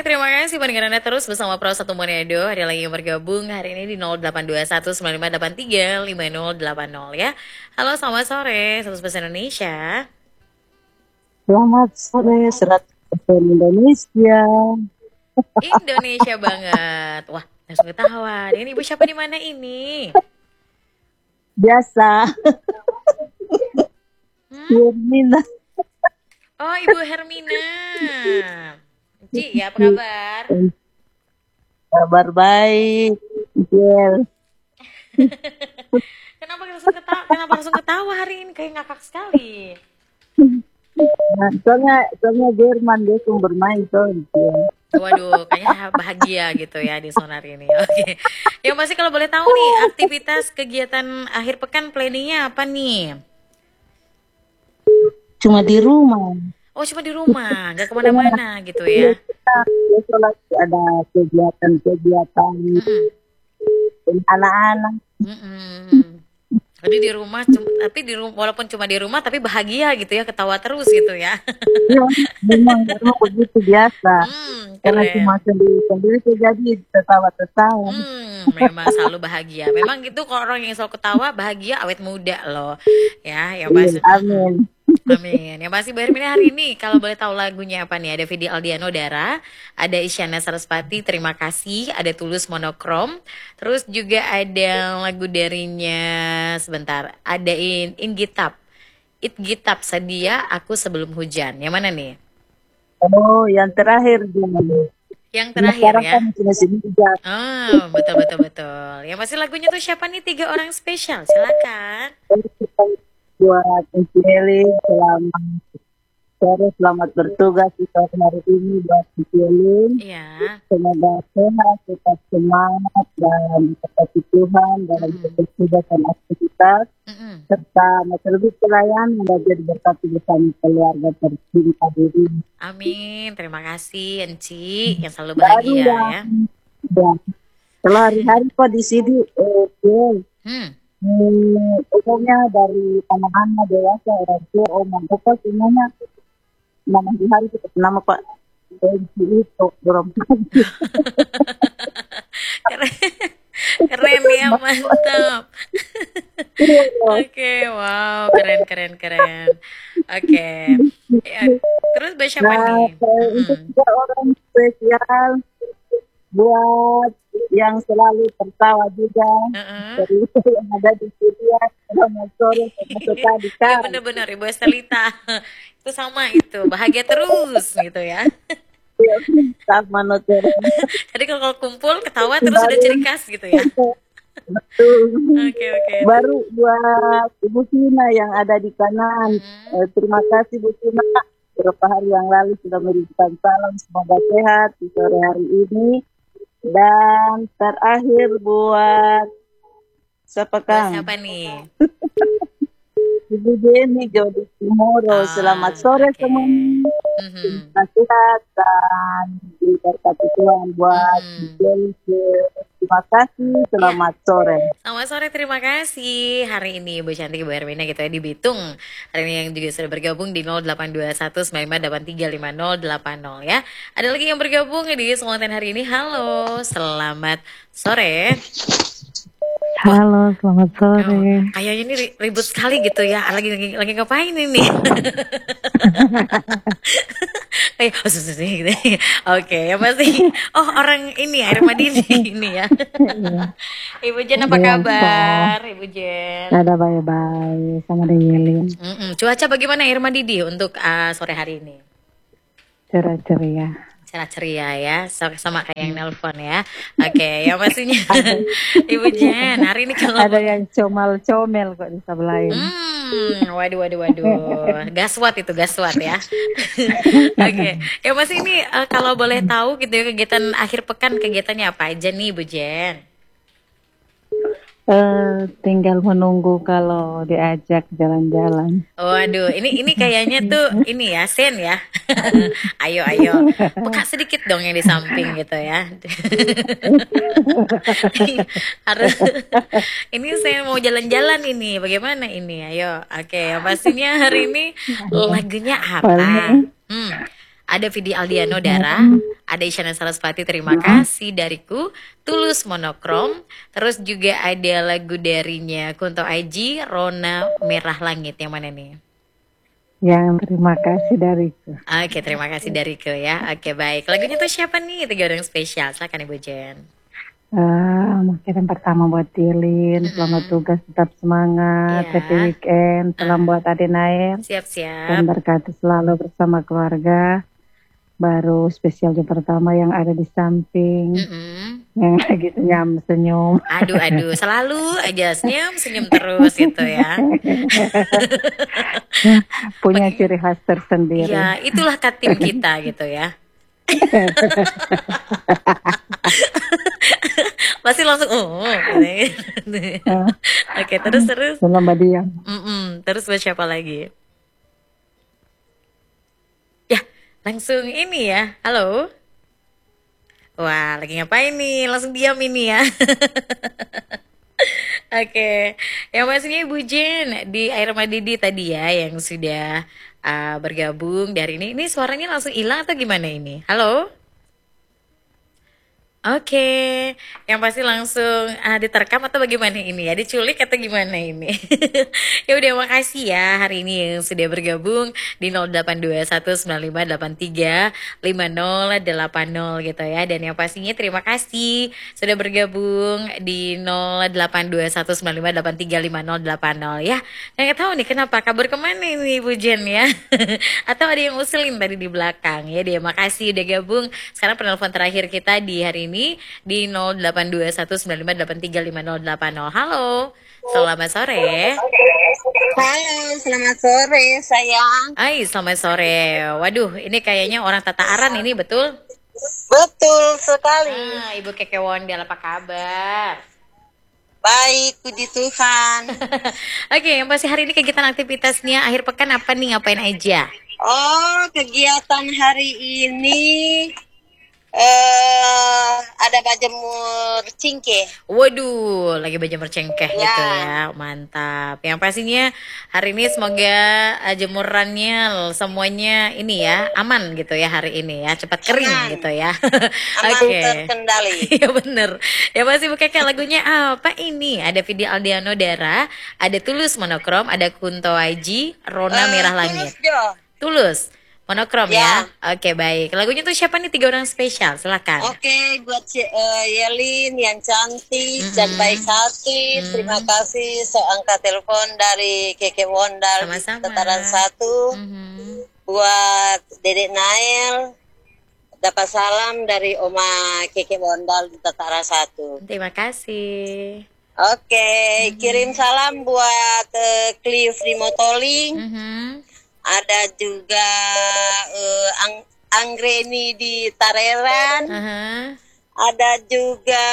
Oke, terima kasih pendengar Anda terus bersama Pro 1 Monedo. Ada lagi yang bergabung hari ini di 082195835080 ya. Halo, selamat sore, 100% Indonesia. Selamat sore, 100% Indonesia. Indonesia banget. Wah, langsung ketawa. Ini ibu siapa di mana ini? Biasa, Yurmina. Oh, Ibu Hermina. Ci, ya apa kabar? Kabar baik, Jel. Kenapa langsung ketawa hari ini? Kayak ngakak sekali. Nah, soalnya Jerman dia sumber bermain tuh. Waduh, kayaknya bahagia gitu ya di Sonar ini. Oke. Ya pasti kalau boleh tahu nih, aktivitas kegiatan akhir pekan planningnya apa nih? Cuma di rumah. Oh, cuma di rumah, nggak kemana-mana gitu ya? Besok lagi ada kegiatan Mm-mm. anak-anak. Mm-mm. Jadi di rumah, tapi walaupun cuma di rumah, tapi bahagia gitu ya, ketawa terus gitu ya. Ya, memang begitu biasa. Karena Keren. cuma sendiri jadi tertawa-tertawa. Memang selalu bahagia. Memang gitu kalau orang yang selalu ketawa bahagia awet muda loh. Ya, yang Iya, pasti. amin. Amin. Yang pasti Bu Hermina hari ini kalau boleh tahu lagunya apa nih? Ada Vidi Aldiano Dara, ada Isyana Sarasvati Terima Kasih, ada Tulus Monokrom, terus juga ada lagu darinya sebentar, ada In Gitap. It Gitap Sedia Aku Sebelum Hujan. Yang mana nih? Oh, yang terakhir gimana? Yang Nah, terakhir sekarang ya. kan masih juga. Oh, betul betul betul. Yang pasti lagunya tuh siapa nih? Tiga orang spesial. Silakan. Buat Celi, selamat bertugas di tahun hari ini buat Celi. Iya. Semoga sehat, tetap semangat dan diberkati Tuhan dalam tugas dan aktivitas, Mm-mm. serta terlebih pelayan dan jadi berkati bersama keluarga tercinta diri. Amin. Terima kasih Enci yang selalu Baru bahagia ya. ya. Kalau hari-hari kok di sini, Hmm. umumnya dari anak-anak dewasa orang tua omong pokok semuanya nama di hari kita nama Pak Benci itu belum Keren. Keren ya, mantap. Oke, wow, keren keren keren. Oke. Ya, terus baca siapa nah nih? untuk Mm-mm. tiga orang spesial buat yang selalu tertawa juga Uh-uh. dari yang ada di studio selamat sore termasuk tadi Iya kan bener-bener Ibu Estelita. Itu sama itu, bahagia terus gitu ya. sama noter Jadi kalau kumpul ketawa terus udah baru ciri khas gitu ya. betul. Oke oke. Baru buat Ibu Tina yang ada di kanan. Mm-mm. Terima kasih Bu Tina. Beberapa hari yang lalu sudah memberikan salam. Semoga sehat di sore hari ini. Dan terakhir buat siapa Buat Kang? siapa nih? Ibu Jenny Jody Timoro. Selamat sore Oke. semuanya. Mhm. Sehat dan diberkati Tuhan buat Jenny. Terima kasih. Ya, Selamat sore. selamat sore, terima kasih. Hari ini Ibu Cantik Ibu Hermina gitu ya di Bitung. Hari ini yang juga sudah bergabung di 082195835080 ya. Ada lagi yang bergabung di Semonten hari ini. Halo, selamat sore. Wah, Halo, selamat sore. kayaknya ini ribut sekali gitu ya. Lagi ngapain ini? Kayak gitu. Oke, yang pasti. Oh, orang ini ya, Irma Dini ini ya. Ibu Jen apa Ada yang kabar? Ibu Jen. ada bye-bye sama Deyelin. Cuaca bagaimana Irma Didi untuk sore hari ini? Cerah ceria. Cerah ceria ya, sama kayak yang nelpon ya. Oke, yang pastinya Ibu Jen hari ini kalau Ada yang comel kok di sebelah ini. waduh, gaswat ya. Oke, yang pasti ini kalau boleh tahu gitu ya kegiatan akhir pekan kegiatannya apa aja nih Bu Jen? Tinggal menunggu kalau diajak jalan-jalan. Waduh, ini kayaknya tuh ini ya, sen ya. Ayo, peka sedikit dong yang di samping gitu ya. Harus. Ini saya mau jalan-jalan ini, bagaimana ini? Ayo, oke. Pastinya hari ini lagunya apa? Paling Hmm, ada Vidi Aldiano Dara, ada Isyana Sarasvati Terima Nah, Kasih Dariku, Tulus Monokrom, terus juga ada lagu darinya Kunto Aji, Rona Merah Langit, yang mana nih? yang terima kasih dariku. Oke, terima kasih Dariku ya. Oke, baik. Lagunya tuh siapa nih? Tiga orang spesial. Silakan Ibu Jen. Mungkin yang pertama buat Tilin, selamat Mm-mm. tugas, tetap semangat, happy Ya, weekend. Salam buat Ade Nael, dan siap-siap. berkati selalu bersama keluarga. Baru spesial yang pertama yang ada di samping, Mm-mm. yang lagi senyum-senyum. Aduh, aduh, selalu aja senyum-senyum terus itu ya. Punya Bagi, ciri khas tersendiri. ya, itulah Katim kita gitu ya. Pasti langsung, oh, gitu. Oke, terus. Dalam Badiang. Terus buat siapa lagi? Ya, langsung ini ya. Halo. Wah, lagi ngapain nih? Langsung diam ini ya. Oke, yang pastinya Ibu Jen di Air Madidi tadi ya yang sudah bergabung dari ini. Ini suaranya langsung hilang atau gimana ini? Halo? Oke, yang pasti langsung diterkam atau bagaimana ini ya? Diculik atau gimana ini? Ya udah makasih ya hari ini yang sudah bergabung di 082195835080 gitu ya. Dan yang pastinya terima kasih sudah bergabung di 082195835080 ya. Nggak tahu nih kenapa kabar kemana ini Bu Jen ya? Atau ada yang usulin tadi di belakang ya? Dia makasih udah gabung. Sekarang penelpon terakhir kita di hari ini di 082195835080. Halo, selamat sore. Halo, selamat sore sayang. Hai, selamat sore. Waduh, ini kayaknya orang Tata Aran ini betul? Betul sekali. Ibu Keke Wondel apa kabar? Baik, puji Tuhan. Oke, yang pasti hari ini kegiatan aktivitasnya akhir pekan apa nih? Ngapain aja? Oh, kegiatan hari ini ada bajemur cingke. Waduh, lagi belajar bercengkeh Ya, gitu ya, mantap. Yang pastinya hari ini semoga jemurannya semuanya ini ya aman gitu ya hari ini ya, cepat kering gitu aman, ya. aman Oke, terkendali. iya bener. Ya pasti Bu Keke lagunya apa ini? Ada Vidi Aldiano Dara, ada Tulus Monokrom, ada Kunto Aji, Rona Merah Tulus Langit. Jo. Tulus Monokrom ya. Ya, Oke baik. Lagunya tuh siapa nih tiga orang spesial? Silakan. oke buat Yelin yang cantik dan baik Mm-mm. hati. Terima Mm. kasih so angkat telepon dari Keke Wondal di Sama-sama. Dataran 1. Mhm. Buat Dedek Nael, dapat salam dari Oma Keke Wondal di Dataran 1. Terima kasih. Oke, kirim salam buat Cliff di Motoling. Mhm. Ada juga Anggreni di Tareran. Aha. Ada juga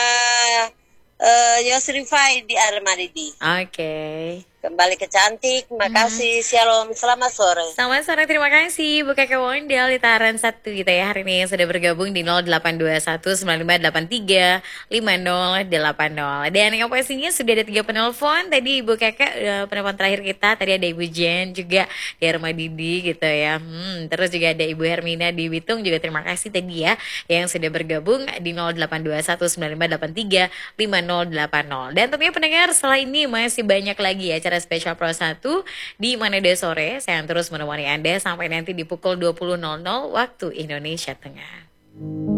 Yosrifai di Armadidi. Oke. Kembali ke cantik. Makasih. Shalom. Selamat sore. Selamat sore, terima kasih Bu Keke Wondel di Taran 1 gitu ya hari ini yang sudah bergabung di 082195835080. Dan yang pastinya sudah ada 3 penelpon. Tadi Ibu Keke penelpon terakhir kita, tadi ada Ibu Jen juga di Rumah Didi gitu ya. Terus juga ada Ibu Hermina di Bitung juga terima kasih tadi ya yang sudah bergabung di 082195835080. Dan tentunya pendengar setelah ini masih banyak lagi ya acara spesial Pro 1 di Manado sore. Saya akan terus menemani Anda sampai nanti di pukul 20.00 waktu Indonesia Tengah.